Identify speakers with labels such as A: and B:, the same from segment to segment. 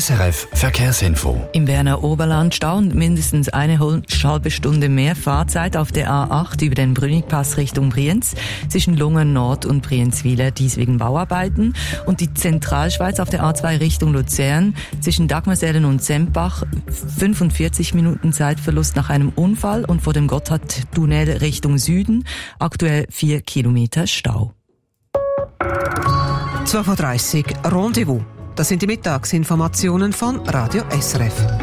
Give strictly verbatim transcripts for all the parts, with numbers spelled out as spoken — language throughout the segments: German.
A: S R F Verkehrsinfo.
B: Im Berner Oberland stauen mindestens eine halbe Stunde mehr Fahrzeit auf der A acht über den Brünnigpass Richtung Brienz, zwischen Lungen Nord und Brienzwiler, dies wegen Bauarbeiten. Und die Zentralschweiz auf der A zwei Richtung Luzern, zwischen Dagmersellen und Sempach, fünfundvierzig Minuten Zeitverlust nach einem Unfall, und vor dem Gotthardtunnel Richtung Süden, aktuell vier Kilometer Stau.
C: zwölf Uhr dreißig Rendezvous. Das sind die Mittagsinformationen von Radio S R F.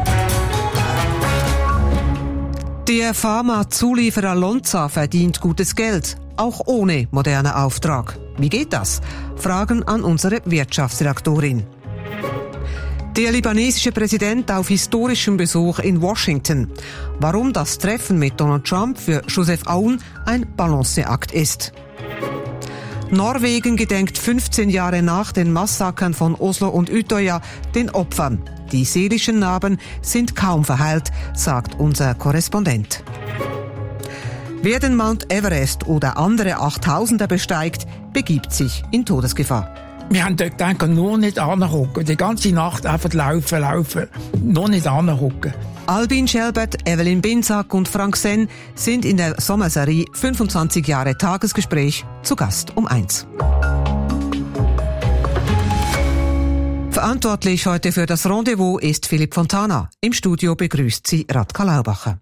C: Der Pharma-Zulieferer Lonza verdient gutes Geld, auch ohne modernen Auftrag. Wie geht das? Fragen an unsere Wirtschaftsredaktorin. Der libanesische Präsident auf historischem Besuch in Washington. Warum das Treffen mit Donald Trump für Joseph Aoun ein Balanceakt ist. Norwegen gedenkt fünfzehn Jahre nach den Massakern von Oslo und Utøya den Opfern. Die seelischen Narben sind kaum verheilt, sagt unser Korrespondent. Wer den Mount Everest oder andere Achttausender besteigt, begibt sich in Todesgefahr.
D: Wir haben dort gedacht, nur nicht angucken. Die ganze Nacht einfach laufen, laufen. Nur nicht angucken.
C: Albin Schelbert, Evelyn Binsack und Frank Senn sind in der Sommerserie fünfundzwanzig Jahre Tagesgespräch zu Gast um eins. Verantwortlich heute für das Rendezvous ist Philipp Fontana. Im Studio begrüßt sie Radka Laubacher.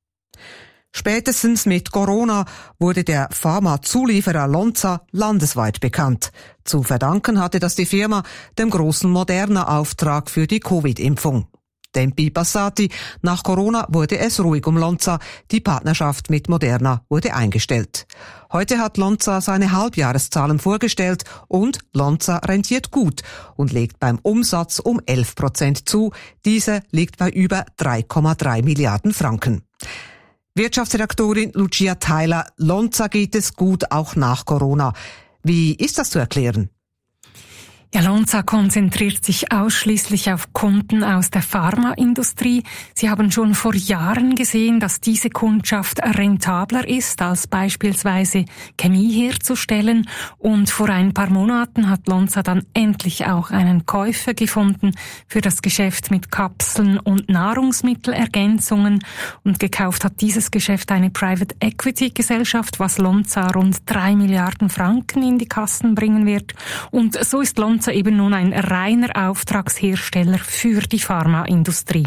C: Spätestens mit Corona wurde der Pharma-Zulieferer Lonza landesweit bekannt. Zu verdanken hatte das die Firma dem großen Moderna-Auftrag für die Covid-Impfung. Tempi passati, nach Corona wurde es ruhig um Lonza, die Partnerschaft mit Moderna wurde eingestellt. Heute hat Lonza seine Halbjahreszahlen vorgestellt und Lonza rentiert gut und legt beim Umsatz um elf Prozent zu. Dieser liegt bei über drei Komma drei Milliarden Franken. Wirtschaftsredaktorin Lucia Theiler, Lonza geht es gut auch nach Corona. Wie ist das zu erklären?
E: Ja, Lonza konzentriert sich ausschließlich auf Kunden aus der Pharmaindustrie. Sie haben schon vor Jahren gesehen, dass diese Kundschaft rentabler ist, als beispielsweise Chemie herzustellen. Und vor ein paar Monaten hat Lonza dann endlich auch einen Käufer gefunden für das Geschäft mit Kapseln und Nahrungsmittelergänzungen. Und gekauft hat dieses Geschäft eine Private Equity Gesellschaft, was Lonza rund drei Milliarden Franken in die Kassen bringen wird. Und so ist Lonza eben nun ein reiner Auftragshersteller für die Pharmaindustrie.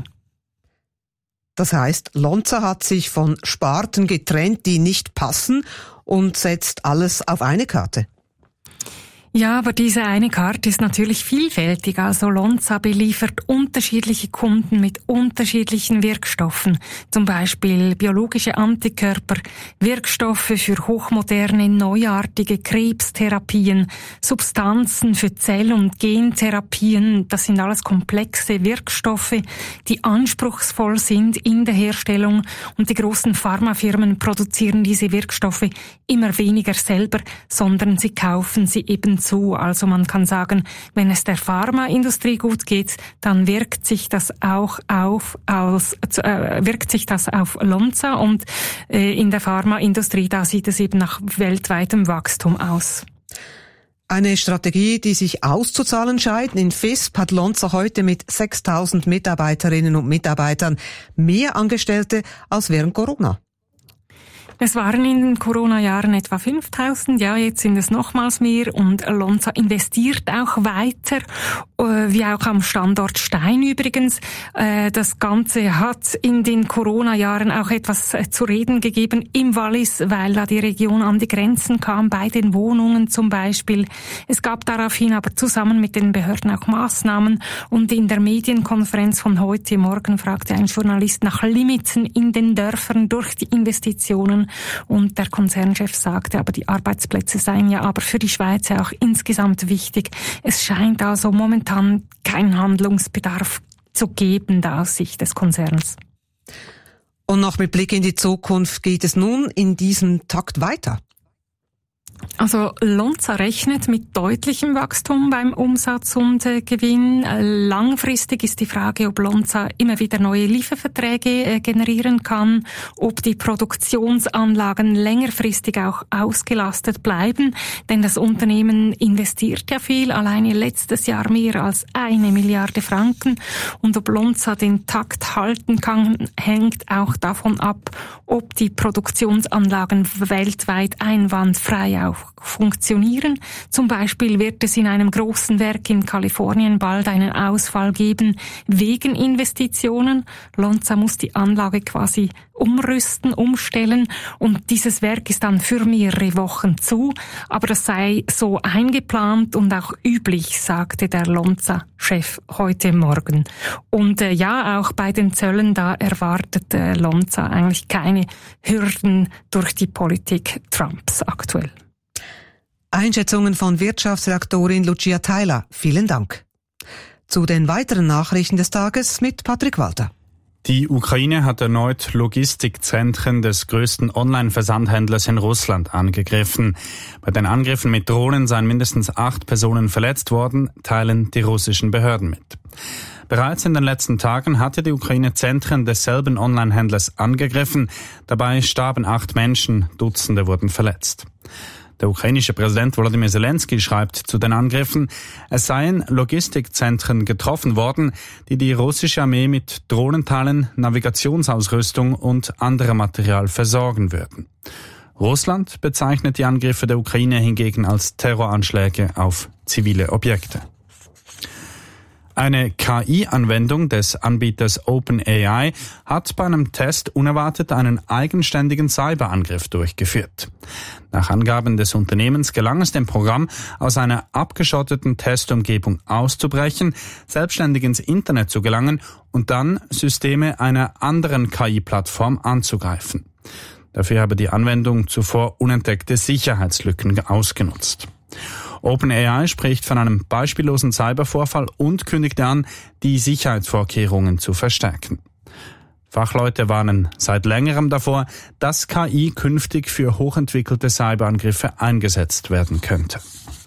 C: Das heißt, Lonza hat sich von Sparten getrennt, die nicht passen, und setzt alles auf eine Karte.
E: Ja, aber diese eine Karte ist natürlich vielfältig. Also Lonza beliefert unterschiedliche Kunden mit unterschiedlichen Wirkstoffen. Zum Beispiel biologische Antikörper, Wirkstoffe für hochmoderne, neuartige Krebstherapien, Substanzen für Zell- und Gentherapien. Das sind alles komplexe Wirkstoffe, die anspruchsvoll sind in der Herstellung. Und die großen Pharmafirmen produzieren diese Wirkstoffe immer weniger selber, sondern sie kaufen sie eben zu. Also man kann sagen, wenn es der Pharmaindustrie gut geht, dann wirkt sich das auch auf als äh, wirkt sich das auf Lonza, und äh, in der Pharmaindustrie, da sieht es eben nach weltweitem Wachstum aus.
C: Eine Strategie, die sich auszuzahlen scheint. In Visp hat Lonza heute mit sechstausend Mitarbeiterinnen und Mitarbeitern mehr Angestellte als während Corona.
E: Es waren in den Corona-Jahren etwa fünftausend, ja, jetzt sind es nochmals mehr, und Lonza investiert auch weiter, wie auch am Standort Stein übrigens. Das Ganze hat in den Corona-Jahren auch etwas zu reden gegeben im Wallis, weil da die Region an die Grenzen kam, bei den Wohnungen zum Beispiel. Es gab daraufhin aber zusammen mit den Behörden auch Maßnahmen, und in der Medienkonferenz von heute Morgen fragte ein Journalist nach Limiten in den Dörfern durch die Investitionen. Und der Konzernchef sagte, aber die Arbeitsplätze seien ja aber für die Schweiz auch insgesamt wichtig. Es scheint also momentan kein Handlungsbedarf zu geben, da aus Sicht des Konzerns.
C: Und noch mit Blick in die Zukunft geht es nun in diesem Takt weiter?
E: Also Lonza rechnet mit deutlichem Wachstum beim Umsatz und äh, Gewinn. Langfristig ist die Frage, ob Lonza immer wieder neue Lieferverträge äh, generieren kann, ob die Produktionsanlagen längerfristig auch ausgelastet bleiben. Denn das Unternehmen investiert ja viel, alleine letztes Jahr mehr als eine Milliarde Franken. Und ob Lonza den Takt halten kann, hängt auch davon ab, ob die Produktionsanlagen weltweit einwandfrei auch funktionieren. Zum Beispiel wird es in einem großen Werk in Kalifornien bald einen Ausfall geben wegen Investitionen. Lonza muss die Anlage quasi umrüsten, umstellen und dieses Werk ist dann für mehrere Wochen zu. Aber das sei so eingeplant und auch üblich, sagte der Lonza-Chef heute Morgen. Und äh, ja, auch bei den Zöllen, da erwartet äh, Lonza eigentlich keine Hürden durch die Politik Trumps aktuell.
C: Einschätzungen von Wirtschaftsredaktorin Lucia Theiler. Vielen Dank. Zu den weiteren Nachrichten des Tages mit Patrick Walter.
A: Die Ukraine hat erneut Logistikzentren des größten Online-Versandhändlers in Russland angegriffen. Bei den Angriffen mit Drohnen seien mindestens acht Personen verletzt worden, teilen die russischen Behörden mit. Bereits in den letzten Tagen hatte die Ukraine Zentren desselben Online-Händlers angegriffen. Dabei starben acht Menschen, Dutzende wurden verletzt. Der ukrainische Präsident Volodymyr Zelensky schreibt zu den Angriffen, es seien Logistikzentren getroffen worden, die die russische Armee mit Drohnenteilen, Navigationsausrüstung und anderem Material versorgen würden. Russland bezeichnet die Angriffe der Ukraine hingegen als Terroranschläge auf zivile Objekte. Eine K I-Anwendung des Anbieters OpenAI hat bei einem Test unerwartet einen eigenständigen Cyberangriff durchgeführt. Nach Angaben des Unternehmens gelang es dem Programm, aus einer abgeschotteten Testumgebung auszubrechen, selbstständig ins Internet zu gelangen und dann Systeme einer anderen K I-Plattform anzugreifen. Dafür habe die Anwendung zuvor unentdeckte Sicherheitslücken ausgenutzt. OpenAI spricht von einem beispiellosen Cybervorfall und kündigte an, die Sicherheitsvorkehrungen zu verstärken. Fachleute warnen seit längerem davor, dass K I künftig für hochentwickelte Cyberangriffe eingesetzt werden könnte.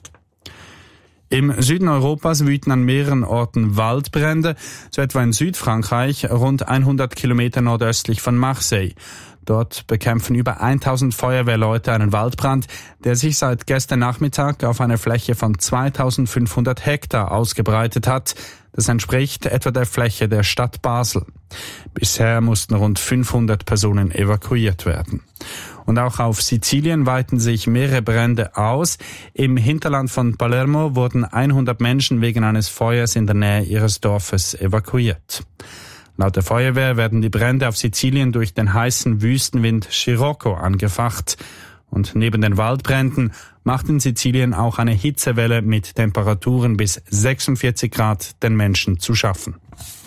A: Im Süden Europas wüten an mehreren Orten Waldbrände, so etwa in Südfrankreich, rund hundert Kilometer nordöstlich von Marseille. Dort bekämpfen über tausend Feuerwehrleute einen Waldbrand, der sich seit gestern Nachmittag auf einer Fläche von zweitausendfünfhundert Hektar ausgebreitet hat. Das entspricht etwa der Fläche der Stadt Basel. Bisher mussten rund fünfhundert Personen evakuiert werden. Und auch auf Sizilien weiten sich mehrere Brände aus. Im Hinterland von Palermo wurden hundert Menschen wegen eines Feuers in der Nähe ihres Dorfes evakuiert. Laut der Feuerwehr werden die Brände auf Sizilien durch den heißen Wüstenwind Scirocco angefacht. Und neben den Waldbränden macht in Sizilien auch eine Hitzewelle mit Temperaturen bis sechsundvierzig Grad den Menschen zu schaffen.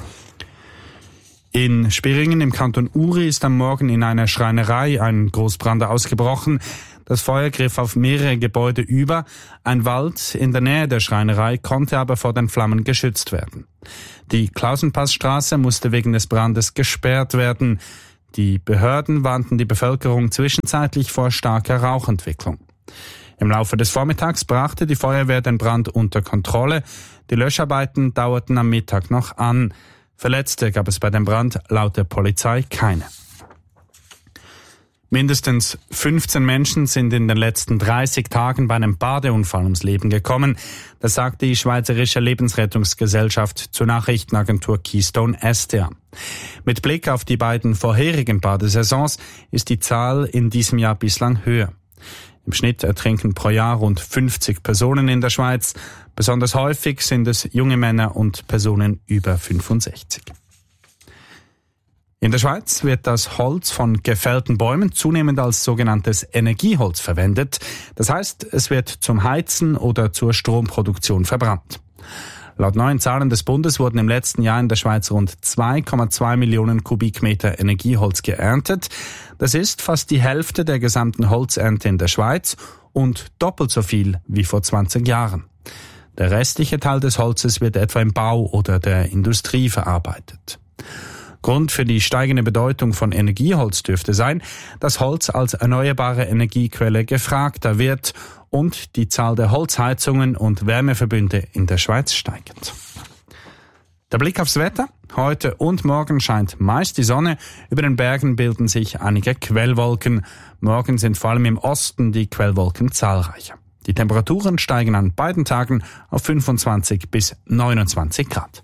A: In Spiringen im Kanton Uri ist am Morgen in einer Schreinerei ein Großbrand ausgebrochen. Das Feuer griff auf mehrere Gebäude über. Ein Wald in der Nähe der Schreinerei konnte aber vor den Flammen geschützt werden. Die Klausenpassstraße musste wegen des Brandes gesperrt werden. Die Behörden warnten die Bevölkerung zwischenzeitlich vor starker Rauchentwicklung. Im Laufe des Vormittags brachte die Feuerwehr den Brand unter Kontrolle. Die Löscharbeiten dauerten am Mittag noch an. Verletzte gab es bei dem Brand laut der Polizei keine. Mindestens fünfzehn Menschen sind in den letzten dreißig Tagen bei einem Badeunfall ums Leben gekommen. Das sagt die Schweizerische Lebensrettungsgesellschaft zur Nachrichtenagentur Keystone S T A. Mit Blick auf die beiden vorherigen Badesaisons ist die Zahl in diesem Jahr bislang höher. Im Schnitt ertrinken pro Jahr rund fünfzig Personen in der Schweiz. Besonders häufig sind es junge Männer und Personen über fünfundsechzig. In der Schweiz wird das Holz von gefällten Bäumen zunehmend als sogenanntes Energieholz verwendet. Das heißt, es wird zum Heizen oder zur Stromproduktion verbrannt. Laut neuen Zahlen des Bundes wurden im letzten Jahr in der Schweiz rund zwei Komma zwei Millionen Kubikmeter Energieholz geerntet. Das ist fast die Hälfte der gesamten Holzernte in der Schweiz und doppelt so viel wie vor zwanzig Jahren. Der restliche Teil des Holzes wird etwa im Bau oder der Industrie verarbeitet. Grund für die steigende Bedeutung von Energieholz dürfte sein, dass Holz als erneuerbare Energiequelle gefragter wird und die Zahl der Holzheizungen und Wärmeverbünde in der Schweiz steigt. Der Blick aufs Wetter. Heute und morgen scheint meist die Sonne. Über den Bergen bilden sich einige Quellwolken. Morgen sind vor allem im Osten die Quellwolken zahlreicher. Die Temperaturen steigen an beiden Tagen auf fünfundzwanzig bis neunundzwanzig Grad.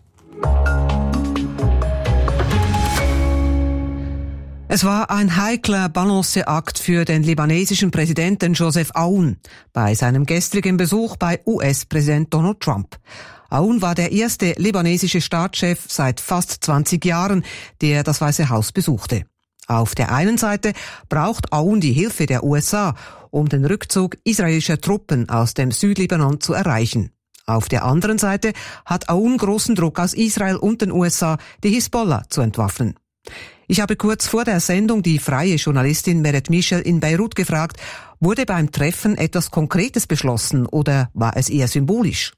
C: Es war ein heikler Balanceakt für den libanesischen Präsidenten Joseph Aoun bei seinem gestrigen Besuch bei U S-Präsident Donald Trump. Aoun war der erste libanesische Staatschef seit fast zwanzig Jahren, der das Weiße Haus besuchte. Auf der einen Seite braucht Aoun die Hilfe der U S A, um den Rückzug israelischer Truppen aus dem Südlibanon zu erreichen. Auf der anderen Seite hat Aoun großen Druck aus Israel und den U S A, die Hisbollah zu entwaffnen. Ich habe kurz vor der Sendung die freie Journalistin Meret Michel in Beirut gefragt, wurde beim Treffen etwas Konkretes beschlossen oder war es eher symbolisch?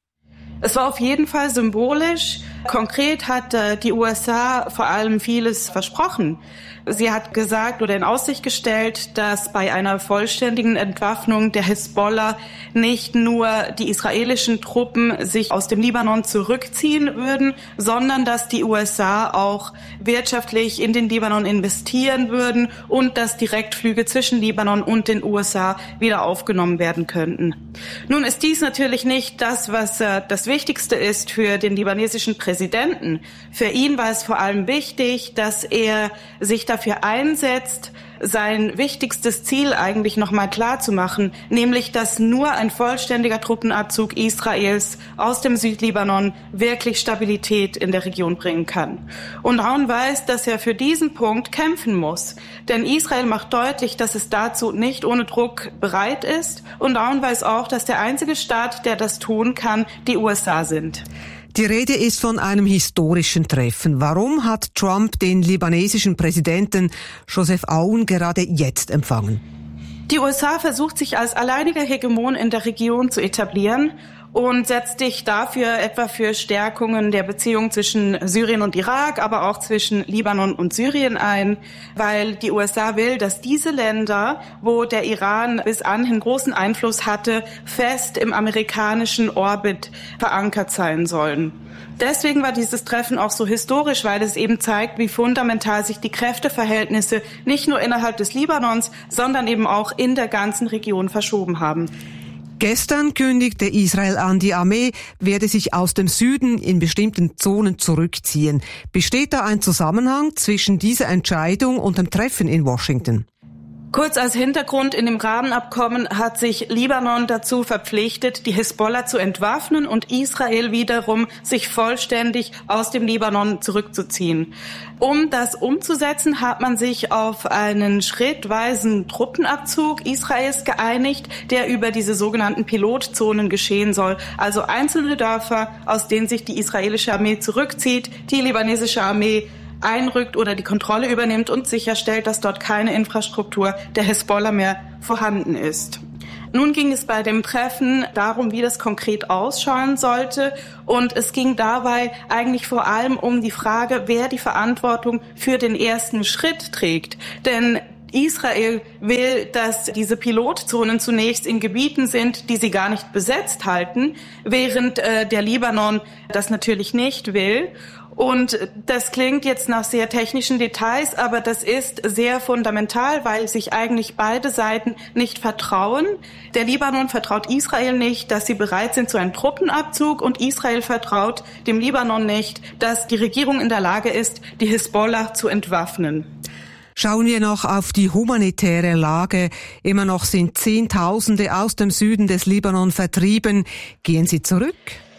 F: Es war auf jeden Fall symbolisch. Konkret hat äh, die U S A vor allem vieles versprochen. Sie hat gesagt oder in Aussicht gestellt, dass bei einer vollständigen Entwaffnung der Hisbollah nicht nur die israelischen Truppen sich aus dem Libanon zurückziehen würden, sondern dass die U S A auch wirtschaftlich in den Libanon investieren würden und dass Direktflüge zwischen Libanon und den U S A wieder aufgenommen werden könnten. Nun ist dies natürlich nicht das, was äh, das Wichtigste ist für den libanesischen Präsidenten. Für ihn war es vor allem wichtig, dass er sich dafür einsetzt, sein wichtigstes Ziel eigentlich nochmal klar zu machen, nämlich, dass nur ein vollständiger Truppenabzug Israels aus dem Südlibanon wirklich Stabilität in der Region bringen kann. Und Aoun weiß, dass er für diesen Punkt kämpfen muss. Denn Israel macht deutlich, dass es dazu nicht ohne Druck bereit ist. Und Aoun weiß auch, dass der einzige Staat, der das tun kann, die U S A sind.
C: Die Rede ist von einem historischen Treffen. Warum hat Trump den libanesischen Präsidenten Joseph Aoun gerade jetzt empfangen?
F: Die U S A versucht sich als alleiniger Hegemon in der Region zu etablieren und setzt sich dafür etwa für Stärkungen der Beziehungen zwischen Syrien und Irak, aber auch zwischen Libanon und Syrien ein, weil die U S A will, dass diese Länder, wo der Iran bis anhin großen Einfluss hatte, fest im amerikanischen Orbit verankert sein sollen. Deswegen war dieses Treffen auch so historisch, weil es eben zeigt, wie fundamental sich die Kräfteverhältnisse nicht nur innerhalb des Libanons, sondern eben auch in der ganzen Region verschoben haben.
C: Gestern kündigte Israel an, die Armee werde sich aus dem Süden in bestimmten Zonen zurückziehen. Besteht da ein Zusammenhang zwischen dieser Entscheidung und dem Treffen in Washington?
F: Kurz als Hintergrund, in dem Rahmenabkommen hat sich Libanon dazu verpflichtet, die Hisbollah zu entwaffnen und Israel wiederum sich vollständig aus dem Libanon zurückzuziehen. Um das umzusetzen, hat man sich auf einen schrittweisen Truppenabzug Israels geeinigt, der über diese sogenannten Pilotzonen geschehen soll. Also einzelne Dörfer, aus denen sich die israelische Armee zurückzieht, die libanesische Armee einrückt oder die Kontrolle übernimmt und sicherstellt, dass dort keine Infrastruktur der Hisbollah mehr vorhanden ist. Nun ging es bei dem Treffen darum, wie das konkret ausschauen sollte, und es ging dabei eigentlich vor allem um die Frage, wer die Verantwortung für den ersten Schritt trägt. Denn Israel will, dass diese Pilotzonen zunächst in Gebieten sind, die sie gar nicht besetzt halten, während äh, der Libanon das natürlich nicht will. Und das klingt jetzt nach sehr technischen Details, aber das ist sehr fundamental, weil sich eigentlich beide Seiten nicht vertrauen. Der Libanon vertraut Israel nicht, dass sie bereit sind zu einem Truppenabzug, und Israel vertraut dem Libanon nicht, dass die Regierung in der Lage ist, die Hisbollah zu entwaffnen.
C: Schauen wir noch auf die humanitäre Lage. Immer noch sind Zehntausende aus dem Süden des Libanon vertrieben. Gehen sie zurück?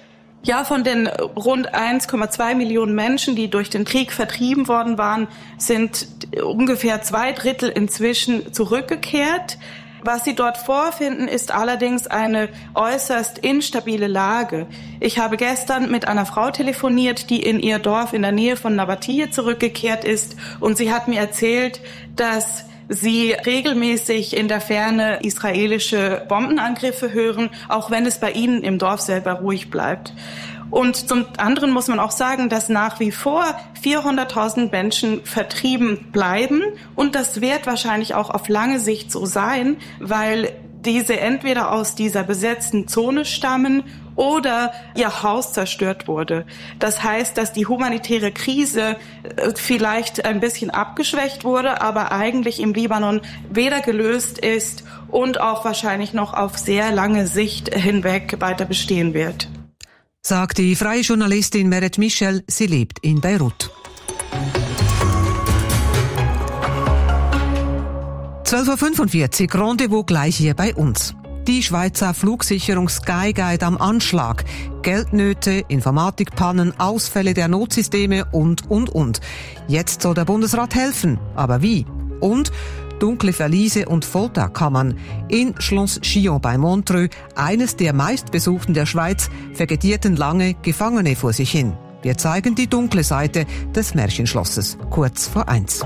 F: Ja, von den rund eins Komma zwei Millionen Menschen, die durch den Krieg vertrieben worden waren, sind ungefähr zwei Drittel inzwischen zurückgekehrt. Was sie dort vorfinden, ist allerdings eine äußerst instabile Lage. Ich habe gestern mit einer Frau telefoniert, die in ihr Dorf in der Nähe von Nabatieh zurückgekehrt ist, und sie hat mir erzählt, dass sie regelmäßig in der Ferne israelische Bombenangriffe hören, auch wenn es bei ihnen im Dorf selber ruhig bleibt. Und zum anderen muss man auch sagen, dass nach wie vor vierhunderttausend Menschen vertrieben bleiben. Und das wird wahrscheinlich auch auf lange Sicht so sein, weil diese entweder aus dieser besetzten Zone stammen oder ihr Haus zerstört wurde. Das heißt, dass die humanitäre Krise vielleicht ein bisschen abgeschwächt wurde, aber eigentlich im Libanon weder gelöst ist und auch wahrscheinlich noch auf sehr lange Sicht hinweg weiter bestehen wird.
C: Sagt die freie Journalistin Meret Michel, sie lebt in Beirut. zwölf Uhr fünfundvierzig, Rendezvous gleich hier bei uns. Die Schweizer Flugsicherung Skyguide am Anschlag. Geldnöte, Informatikpannen, Ausfälle der Notsysteme und, und, und. Jetzt soll der Bundesrat helfen. Aber wie? Und dunkle Verliese und Folterkammern. In Schloss Chillon bei Montreux, eines der meistbesuchten der Schweiz, vegetierten lange Gefangene vor sich hin. Wir zeigen die dunkle Seite des Märchenschlosses. Kurz vor eins.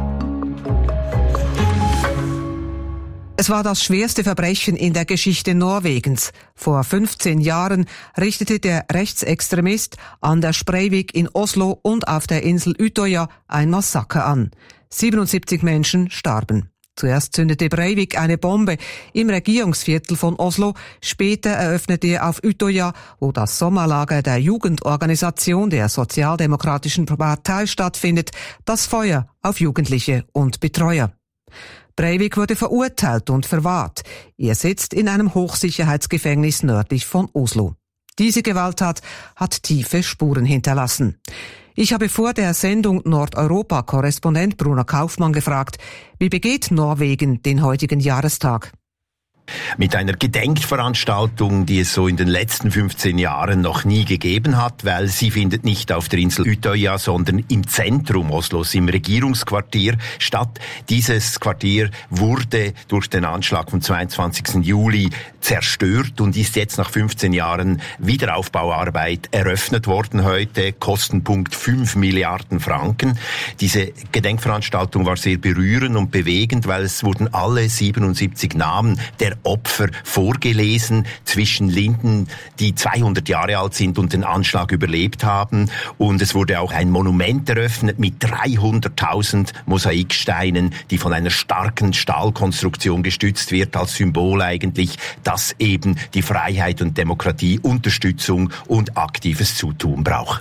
C: Es war das schwerste Verbrechen in der Geschichte Norwegens. Vor fünfzehn Jahren richtete der Rechtsextremist an der Breivik in Oslo und auf der Insel Utøya ein Massaker an. siebenundsiebzig Menschen starben. Zuerst zündete Breivik eine Bombe im Regierungsviertel von Oslo. Später eröffnete er auf Utøya, wo das Sommerlager der Jugendorganisation der Sozialdemokratischen Partei stattfindet, das Feuer auf Jugendliche und Betreuer. Breivik wurde verurteilt und verwahrt. Er sitzt in einem Hochsicherheitsgefängnis nördlich von Oslo. Diese Gewalttat hat tiefe Spuren hinterlassen. Ich habe vor der Sendung Nordeuropa-Korrespondent Bruno Kaufmann gefragt, wie begeht Norwegen den heutigen Jahrestag?
G: Mit einer Gedenkveranstaltung, die es so in den letzten fünfzehn Jahren noch nie gegeben hat, weil sie findet nicht auf der Insel Utøya, sondern im Zentrum Oslos, im Regierungsquartier statt. Dieses Quartier wurde durch den Anschlag vom zweiundzwanzigsten Juli zerstört und ist jetzt nach fünfzehn Jahren Wiederaufbauarbeit eröffnet worden heute. Kostenpunkt fünf Milliarden Franken. Diese Gedenkveranstaltung war sehr berührend und bewegend, weil es wurden alle siebenundsiebzig Namen der Opfer vorgelesen, zwischen Linden, die zweihundert Jahre alt sind und den Anschlag überlebt haben. Und es wurde auch ein Monument eröffnet mit dreihunderttausend Mosaiksteinen, die von einer starken Stahlkonstruktion gestützt wird, als Symbol eigentlich, dass eben die Freiheit und Demokratie Unterstützung und aktives Zutun brauchen.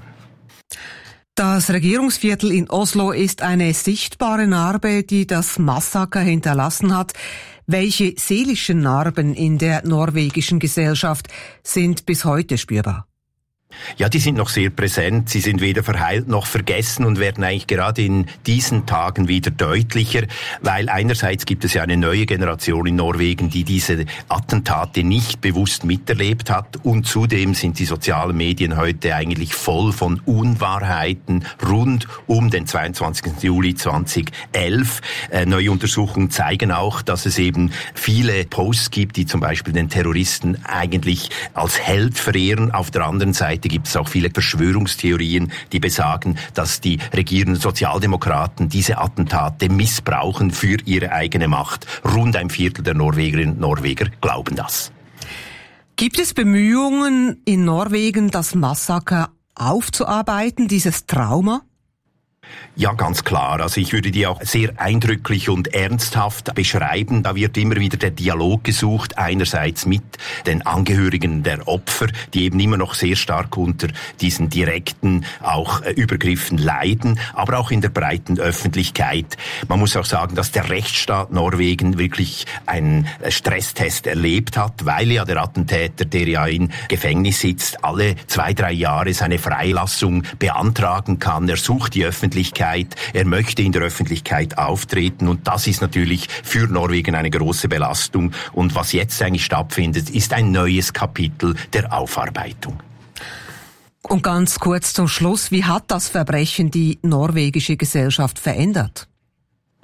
C: Das Regierungsviertel in Oslo ist eine sichtbare Narbe, die das Massaker hinterlassen hat. Welche seelischen Narben in der norwegischen Gesellschaft sind bis heute spürbar?
G: Ja, die sind noch sehr präsent. Sie sind weder verheilt noch vergessen und werden eigentlich gerade in diesen Tagen wieder deutlicher, weil einerseits gibt es ja eine neue Generation in Norwegen, die diese Attentate nicht bewusst miterlebt hat, und zudem sind die sozialen Medien heute eigentlich voll von Unwahrheiten rund um den zweiundzwanzigsten Juli zweitausendelf. Äh, neue Untersuchungen zeigen auch, dass es eben viele Posts gibt, die zum Beispiel den Terroristen eigentlich als Held verehren. Auf der anderen Seite gibt es auch viele Verschwörungstheorien, die besagen, dass die regierenden Sozialdemokraten diese Attentate missbrauchen für ihre eigene Macht. Rund ein Viertel der Norwegerinnen und Norweger glauben das.
C: Gibt es Bemühungen in Norwegen, das Massaker aufzuarbeiten, dieses Trauma?
G: Ja, ganz klar. Also ich würde die auch sehr eindrücklich und ernsthaft beschreiben. Da wird immer wieder der Dialog gesucht, einerseits mit den Angehörigen der Opfer, die eben immer noch sehr stark unter diesen direkten auch äh, Übergriffen leiden, aber auch in der breiten Öffentlichkeit. Man muss auch sagen, dass der Rechtsstaat Norwegen wirklich einen Stresstest erlebt hat, weil ja der Attentäter, der ja im Gefängnis sitzt, alle zwei, drei Jahre seine Freilassung beantragen kann. Er sucht die Öffentlichkeit. Er möchte in der Öffentlichkeit auftreten, und das ist natürlich für Norwegen eine große Belastung. Und was jetzt eigentlich stattfindet, ist ein neues Kapitel der Aufarbeitung.
C: Und ganz kurz zum Schluss, wie hat das Verbrechen die norwegische Gesellschaft verändert?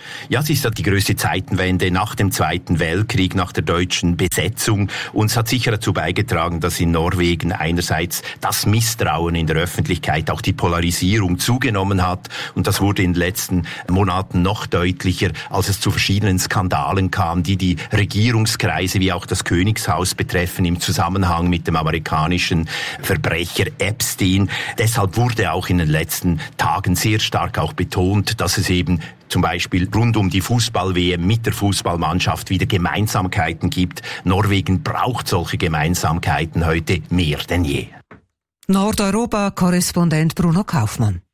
G: Ja, es ist ja die größte Zeitenwende nach dem Zweiten Weltkrieg, nach der deutschen Besetzung. Und es hat sicher dazu beigetragen, dass in Norwegen einerseits das Misstrauen in der Öffentlichkeit, auch die Polarisierung zugenommen hat. Und das wurde in den letzten Monaten noch deutlicher, als es zu verschiedenen Skandalen kam, die die Regierungskreise wie auch das Königshaus betreffen im Zusammenhang mit dem amerikanischen Verbrecher Epstein. Deshalb wurde auch in den letzten Tagen sehr stark auch betont, dass es eben zum Beispiel rund um die Fußball-W M mit der Fußballmannschaft wieder Gemeinsamkeiten gibt. Norwegen braucht solche Gemeinsamkeiten heute mehr denn je.
C: Nordeuropa-Korrespondent Bruno Kaufmann.